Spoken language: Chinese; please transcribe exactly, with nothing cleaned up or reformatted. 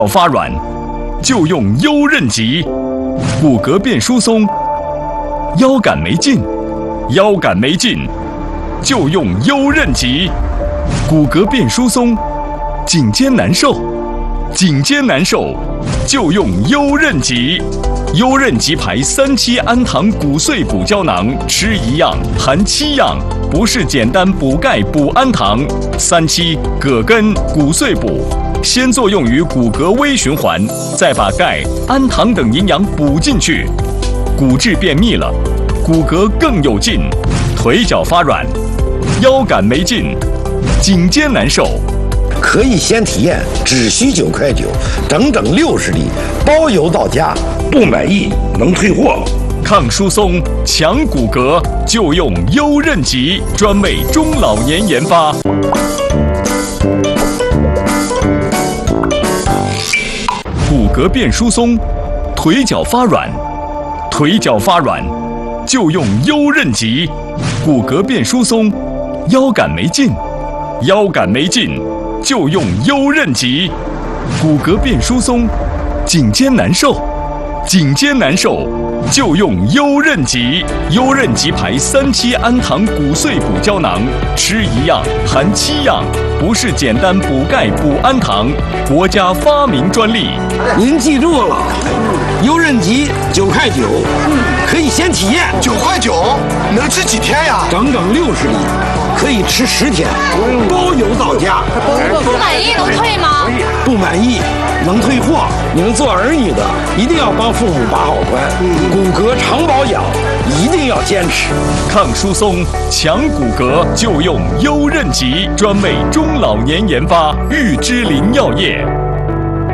发软就用优韧极，骨骼变疏松，腰杆没劲，腰杆没劲就用优韧极，骨骼变疏松，颈肩难受，颈肩难受就用优韧极。优韧极牌三七氨糖骨碎补胶囊，吃一样含七样，不是简单补钙补氨糖。三七葛根骨碎补，先作用于骨骼微循环，再把钙、氨糖等营养补进去，骨质变密了，骨骼更有劲，腿脚发软，腰杆没劲，颈肩难受。 可以先体验，只需九块九，整整六十粒，包邮到家，不满意能退货。 抗疏松、强骨骼，就用优韧极，专为中老年研发。骨骼变疏松，腿脚发软，腿脚发软就用优韧极。骨骼变疏松，腰杆没劲，腰杆没劲就用优韧极。骨骼变疏松，颈肩难受，颈肩难受就用优韧极。优韧极牌三七氨糖骨碎补胶囊，吃一样含七样，不是简单补钙补氨糖，国家发明专利。 您记住了，优韧极九块九，可以先体验。 九块九能吃几天呀？ 整整六十粒，可以吃十天，包邮到家。 不满意能退吗？ 不满意能退货。您做儿女的一定要帮父母把好关，骨骼常保养一定要坚持。 抗疏松、强骨骼就用优韧极，专为中老年研发，玉芝林药业。